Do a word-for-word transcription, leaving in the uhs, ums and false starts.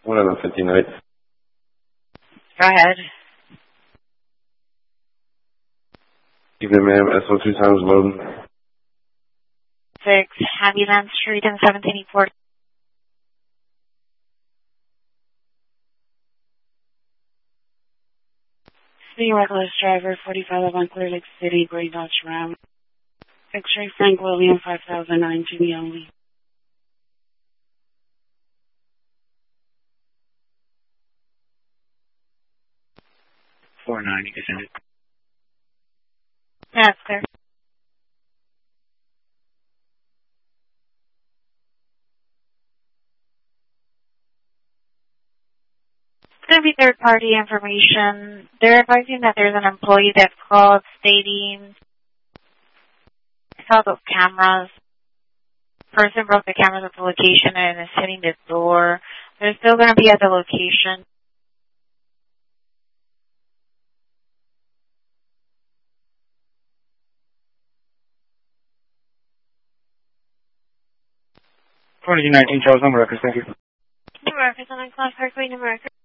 One on the fifty-ninth. Go ahead. Evening, ma'am. S O two times loading. six Happyland Street and seventeen eighty-four. Speedy reckless driver, forty-five eleven Clear Lake City, Gray Dodge Ram. X-ray Frank William, five thousand nine, Jimmy only. four nine, you can send it. Yeah, it's clear. It's going to be third-party information. They're advising that there's an employee that's called stating, I saw those cameras. Person broke the cameras at the location and is hitting the door. They're still going to be at the location. forty nineteen Charles, number records, thank you. New America, on Class Parkway, New America.